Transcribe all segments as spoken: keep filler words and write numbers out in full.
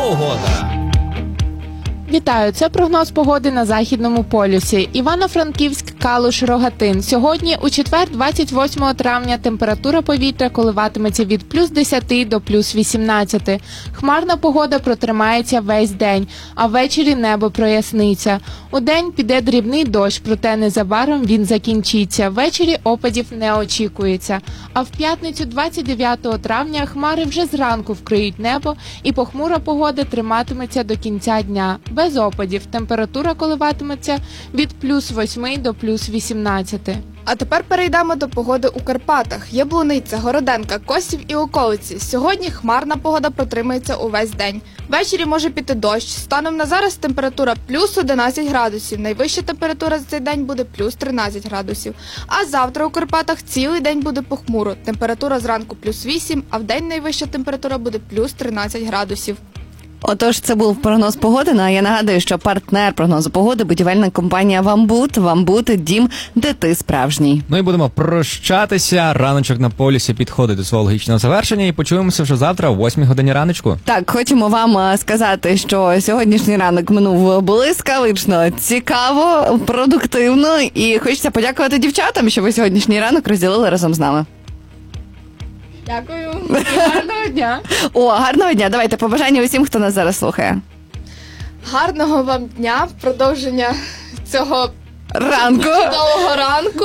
Погода. Вітаю, це прогноз погоди на Західному полюсі. Івано-Франківськ, Калуш, Рогатин. Сьогодні, у четвер, двадцять восьмого травня, температура повітря коливатиметься від плюс десяти до плюс вісімнадцяти. Хмарна погода протримається весь день, а ввечері небо проясниться. Удень піде дрібний дощ, проте незабаром він закінчиться. Ввечері опадів не очікується. А в п'ятницю, двадцять дев'ятого травня, хмари вже зранку вкриють небо і похмура погода триматиметься до кінця дня. Без опадів. Температура коливатиметься від плюс восьми до плюс вісімнадцяти. А тепер перейдемо до погоди у Карпатах. Яблуниця, Городенка, Косів і околиці. Сьогодні хмарна погода протримається увесь день. Ввечері може піти дощ. Станом на зараз температура плюс одинадцять градусів. Найвища температура за цей день буде плюс тринадцять градусів. А завтра у Карпатах цілий день буде похмуро. Температура зранку плюс вісім, а вдень найвища температура буде плюс тринадцять градусів. Отож, це був прогноз погоди. Ну, а я нагадую, що партнер прогнозу погоди – будівельна компанія «Вамбут». «Вамбут» – дім, де ти справжній. Ну і будемо прощатися. Раночок на полюсі підходить до свого логічного завершення. І почуємося вже завтра о восьмій годині раночку. Так, хочемо вам сказати, що сьогоднішній ранок минув блискавично, цікаво, продуктивно. І хочеться подякувати дівчатам, що ви сьогоднішній ранок розділили разом з нами. Дякую. І гарного дня. О, гарного дня. Давайте побажання усім, хто нас зараз слухає. Гарного вам дня, продовження цього Ранку. чудового ранку.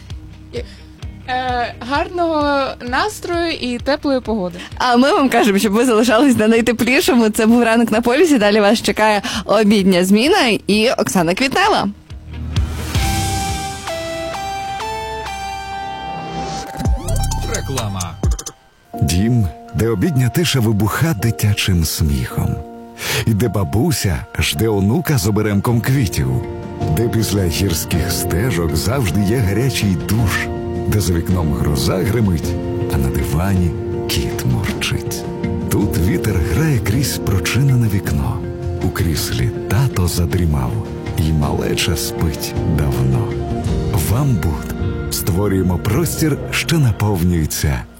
Е, гарного настрою і теплої погоди. А ми вам кажемо, щоб ви залишались на найтеплішому. Це був ранок на полюсі. Далі вас чекає обідня зміна і Оксана Квітнева. Реклама. Дім, де обідня тиша вибуха дитячим сміхом. І де бабуся жде онука з оберемком квітів. Де після гірських стежок завжди є гарячий душ. Де за вікном гроза гримить, а на дивані кіт мурчить. Тут вітер грає крізь прочинене вікно. У кріслі тато задрімав, і малеча спить давно. «Вамбут» створюємо простір, що наповнюється